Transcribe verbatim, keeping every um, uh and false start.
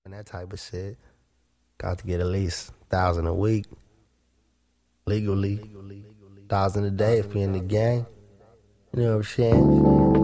and that type of shit. Got to get at least a thousand a week, legally, thousand a day if you're in the gang. You know what I'm saying?